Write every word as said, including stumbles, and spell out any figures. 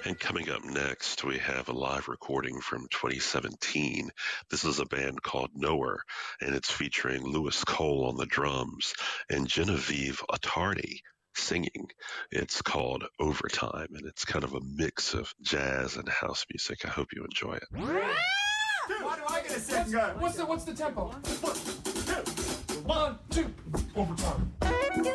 And coming up next, we have a live recording from twenty seventeen. This is a band called Knower, and it's featuring Lewis Cole on the drums and Genevieve Attardi singing. It's called Overtime, and it's kind of a mix of jazz and house music. I hope you enjoy it. Why do I get a second go? What's the what's the tempo? One, two, One, two, overtime.